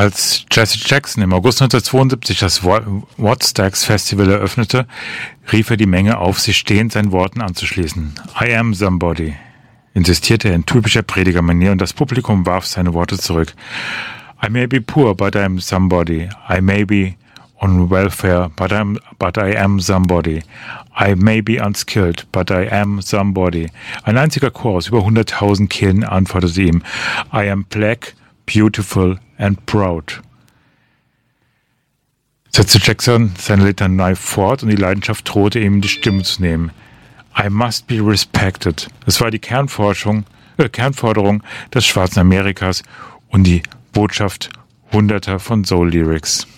Als Jesse Jackson im August 1972 das Wattstax Festival eröffnete, rief er die Menge auf, sich stehend seinen Worten anzuschließen. I am somebody, insistierte er in typischer Predigermanier, und das Publikum warf seine Worte zurück. I may be poor, but I am somebody. I may be on welfare, but I am somebody. I may be unskilled, but I am somebody. Ein einziger Chor aus über 100.000 Kehlen antwortete ihm. I am black, beautiful and proud. Setzte Jackson seine Litanei fort und die Leidenschaft drohte ihm, die Stimme zu nehmen. I must be respected. Es war die Kernforderung des schwarzen Amerikas und die Botschaft Hunderter von Soul-Lyrics.